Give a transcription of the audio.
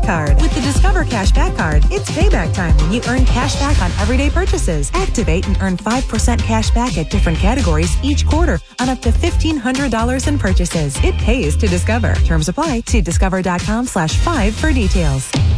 Back Card. With the Discover Cash Back Card, it's payback time when you earn cash back on everyday purchases. Activate and earn 5% cash back at different categories each quarter on up to $1,500 in purchases. It pays to Discover. Terms apply. See discover.com/5 for details.